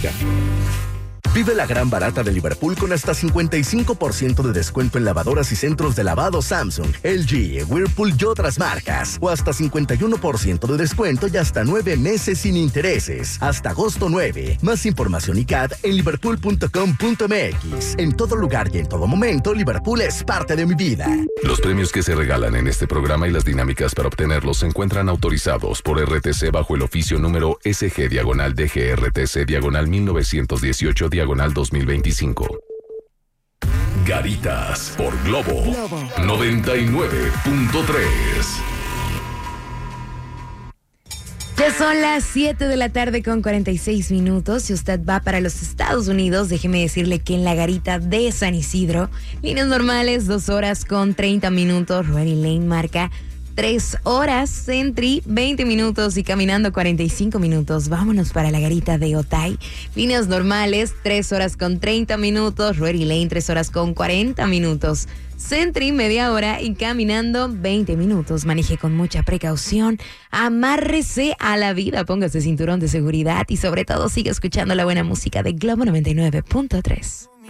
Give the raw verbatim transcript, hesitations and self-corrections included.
Vive la gran barata de Liverpool con hasta cincuenta y cinco por ciento de descuento en lavadoras y centros de lavado Samsung, L G, Whirlpool y otras marcas. O hasta cincuenta y uno por ciento de descuento y hasta nueve meses sin intereses. Hasta agosto nueve. Más información y C A D en liverpool punto com punto m x. En todo lugar y en todo momento, Liverpool es parte de mi vida. Los premios que se regalan en este programa y las dinámicas para obtenerlos se encuentran autorizados por R T C bajo el oficio número S G diagonal D G R T C diagonal mil novecientos dieciocho diagonal dos mil veinticinco. Garitas por Globo, Globo. noventa y nueve punto tres. Ya son las siete de la tarde con cuarenta y seis minutos. Si usted va para los Estados Unidos, déjeme decirle que en la Garita de San Isidro, líneas normales, dos horas con treinta minutos. Ready Lane marca tres horas, Sentry veinte minutos y caminando cuarenta y cinco minutos. Vámonos para la Garita de Otay. Líneas normales, tres horas con treinta minutos. Ready Lane, tres horas con cuarenta minutos. Sentry, media hora y caminando veinte minutos. Maneje con mucha precaución. Amárrese a la vida, póngase cinturón de seguridad y sobre todo siga escuchando la buena música de Globo noventa y nueve punto tres.